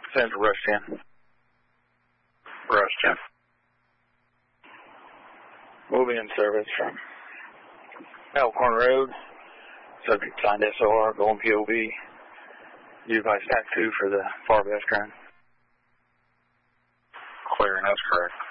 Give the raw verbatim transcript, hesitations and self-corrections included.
Send for Rush ten. Rush ten. Moving in service from Elkhorn Road. Subject signed S O R, going P O V. Utilize T A C two for the far west turn. Clear, and that's correct.